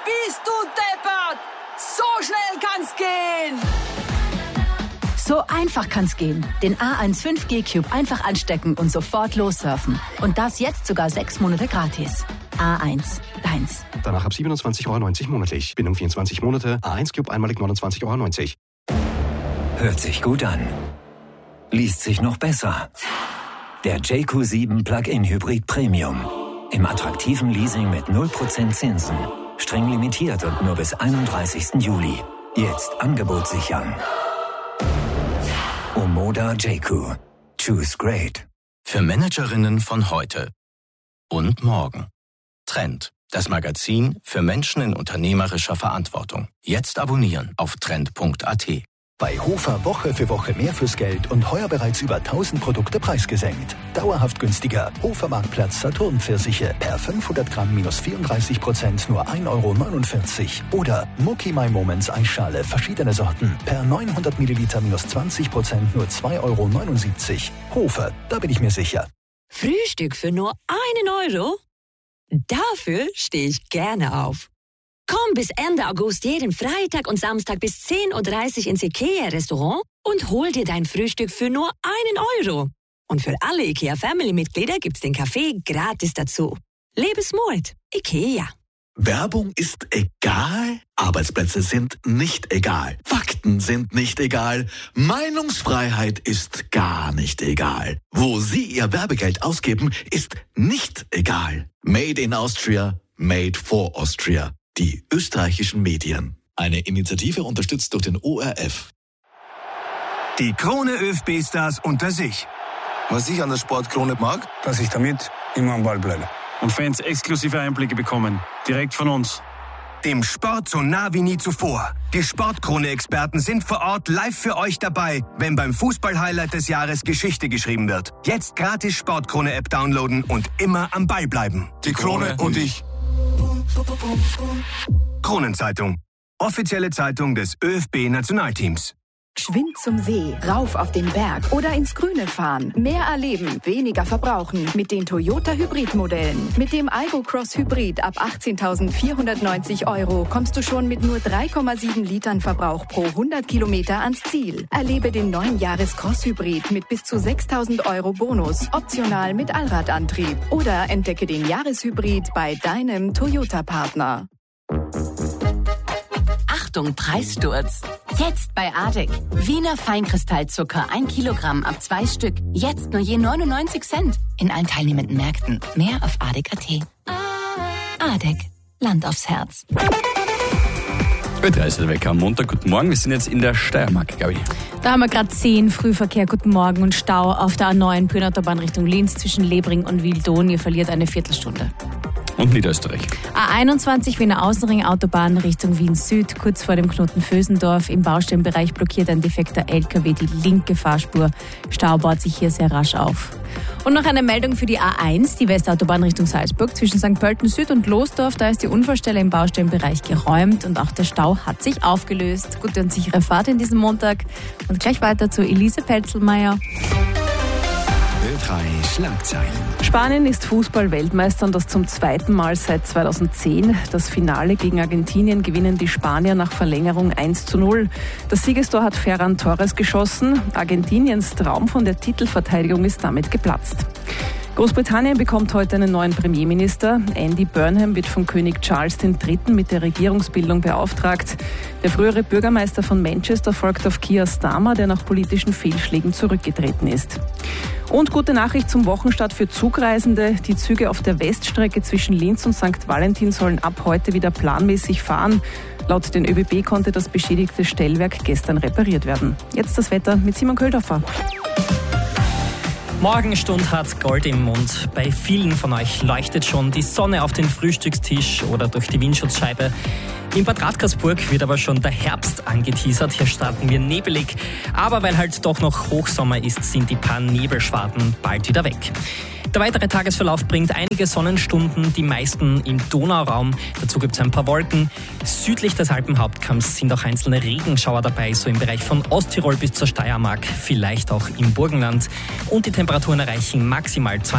Bist du deppert? So schnell kann's gehen! So einfach kann's gehen. Den A1 5G Cube einfach anstecken und sofort lossurfen. Und das jetzt sogar 6 Monate gratis. A1, deins. Danach ab 27,90 € monatlich. Bindung 24 Monate. A1 Cube einmalig 29,90 €. Hört sich gut an. Liest sich noch besser. Der JQ7 Plug-in Hybrid Premium. Im attraktiven Leasing mit 0% Zinsen. Streng limitiert und nur bis 31. Juli. Jetzt Angebot sichern. Omoda JQ. Choose great. Für Managerinnen von heute und morgen. Trend, das Magazin für Menschen in unternehmerischer Verantwortung. Jetzt abonnieren auf trend.at. Bei Hofer Woche für Woche mehr fürs Geld und heuer bereits über 1000 Produkte preisgesenkt. Dauerhaft günstiger. Hofer Marktplatz Saturn-Pfirsiche per 500 Gramm minus 34% nur 1,49 €. Oder Mucki My Moments Eisschale verschiedene Sorten per 900 Milliliter minus 20% nur 2,79 €. Hofer, da bin ich mir sicher. Frühstück für nur 1 €? Dafür stehe ich gerne auf. Komm bis Ende August jeden Freitag und Samstag bis 10:30 Uhr ins IKEA-Restaurant und hol dir dein Frühstück für nur 1 €. Und für alle IKEA-Family-Mitglieder gibt's den Kaffee gratis dazu. Lebensmut. IKEA. Werbung ist egal, Arbeitsplätze sind nicht egal, Fakten sind nicht egal, Meinungsfreiheit ist gar nicht egal. Wo Sie Ihr Werbegeld ausgeben, ist nicht egal. Made in Austria, made for Austria. Die österreichischen Medien. Eine Initiative unterstützt durch den ORF. Die Krone ÖFB-Stars unter sich. Was ich an der Sportkrone mag, dass ich damit immer am Ball bleibe. Und Fans exklusive Einblicke bekommen. Direkt von uns. Dem Sport so nah wie nie zuvor. Die Sportkrone-Experten sind vor Ort live für euch dabei, wenn beim Fußball-Highlight des Jahres Geschichte geschrieben wird. Jetzt gratis Sportkrone-App downloaden und immer am Ball bleiben. Die Krone und ich. Kronenzeitung. Offizielle Zeitung des ÖFB-Nationalteams. Geschwind zum See, rauf auf den Berg oder ins Grüne fahren. Mehr erleben, weniger verbrauchen mit den Toyota Hybrid-Modellen. Mit dem Aygo Cross Hybrid ab 18.490 € kommst du schon mit nur 3,7 Litern Verbrauch pro 100 Kilometer ans Ziel. Erlebe den neuen Jahres-Cross Hybrid mit bis zu 6.000 € Bonus, optional mit Allradantrieb. Oder entdecke den Jahreshybrid bei deinem Toyota-Partner. Achtung, Preissturz. Jetzt bei ADEC. Wiener Feinkristallzucker 1 Kilogramm ab 2 Stück. Jetzt nur je 99 Cent. In allen teilnehmenden Märkten. Mehr auf ADEC.at. ADEC. Land aufs Herz. Gut, ist der Wecker am Montag. Guten Morgen, wir sind jetzt in der Steiermark, Gabi. Da haben wir gerade 10 Frühverkehr. Guten Morgen und Stau auf der A9 Pöhnautobahn Richtung Linz zwischen Lebring und Wildon. Ihr verliert eine Viertelstunde. Und Niederösterreich. A21 Wiener Außenring Autobahn Richtung Wien Süd, kurz vor dem Knoten Vösendorf. Im Baustellenbereich blockiert ein defekter LKW die linke Fahrspur. Stau baut sich hier sehr rasch auf. Und noch eine Meldung für die A1, die Westautobahn Richtung Salzburg zwischen St. Pölten Süd und Losdorf. Da ist die Unfallstelle im Baustellenbereich geräumt und auch der Stau hat sich aufgelöst. Gute und sichere Fahrt in diesem Montag. Und gleich weiter zu Elise Pelzelmeier. Ö3 Schlagzeilen. Spanien ist Fußball-Weltmeister und das zum zweiten Mal seit 2010. Das Finale gegen Argentinien gewinnen die Spanier nach Verlängerung 1:0. Das Siegestor hat Ferran Torres geschossen. Argentiniens Traum von der Titelverteidigung ist damit geplatzt. Großbritannien bekommt heute einen neuen Premierminister. Andy Burnham wird von König Charles III. Mit der Regierungsbildung beauftragt. Der frühere Bürgermeister von Manchester folgt auf Keir Starmer, der nach politischen Fehlschlägen zurückgetreten ist. Und gute Nachricht zum Wochenstart für Zugreisende. Die Züge auf der Weststrecke zwischen Linz und St. Valentin sollen ab heute wieder planmäßig fahren. Laut den ÖBB konnte das beschädigte Stellwerk gestern repariert werden. Jetzt das Wetter mit Simon Köldorfer. Morgenstund hat Gold im Mund. Bei vielen von euch leuchtet schon die Sonne auf den Frühstückstisch oder durch die Windschutzscheibe. In Bad Radkersburg wird aber schon der Herbst angeteasert. Hier starten wir nebelig. Aber weil halt doch noch Hochsommer ist, sind die paar Nebelschwaden bald wieder weg. Der weitere Tagesverlauf bringt einige Sonnenstunden, die meisten im Donauraum. Dazu gibt es ein paar Wolken. Südlich des Alpenhauptkamms sind auch einzelne Regenschauer dabei, so im Bereich von Osttirol bis zur Steiermark, vielleicht auch im Burgenland. Und die Temperaturen erreichen maximal 20